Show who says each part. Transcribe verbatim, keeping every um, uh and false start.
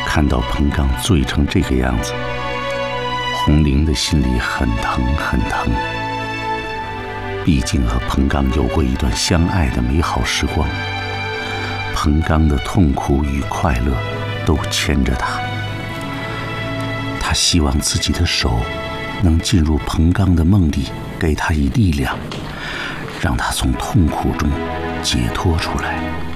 Speaker 1: 看到彭刚醉成这个样子，红玲的心里很疼很疼。毕竟和彭刚有过一段相爱的美好时光，彭刚的痛苦与快乐都牵着他。他希望自己的手能进入彭刚的梦里，给他以力量，让他从痛苦中解脱出来。